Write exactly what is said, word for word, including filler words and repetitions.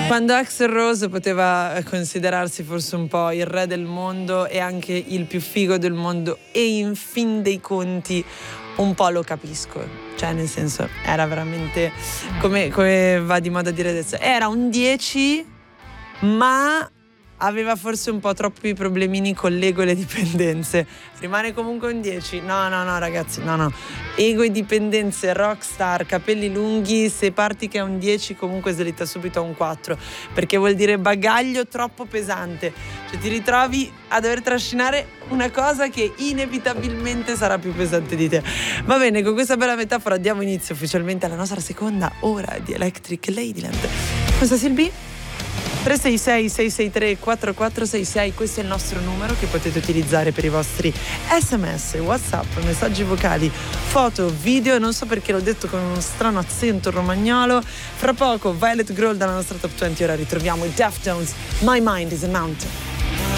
Quando Axl Rose poteva considerarsi forse un po' il re del mondo e anche il più figo del mondo, e in fin dei conti un po' lo capisco, cioè nel senso era veramente, come, come va di moda dire adesso, era un dieci, ma aveva forse un po' troppi problemini con l'ego e le dipendenze. Rimane comunque un dieci? No, no, no ragazzi, no, no. Ego e dipendenze, rockstar, capelli lunghi, se parti che è un dieci comunque slitta subito a un quattro, perché vuol dire bagaglio troppo pesante. Cioè ti ritrovi a dover trascinare una cosa che inevitabilmente sarà più pesante di te. Va bene, con questa bella metafora diamo inizio ufficialmente alla nostra seconda ora di Electric Ladyland. Questa Silvi? tre sei sei sei sei tre quattro quattro sei sei, questo è il nostro numero che potete utilizzare per i vostri sms, whatsapp, messaggi vocali, foto, video. Non so perché l'ho detto con uno strano accento romagnolo. Fra poco Violet Grohl dalla nostra top venti. Ora ritroviamo i Deftones, My Mind is a Mountain.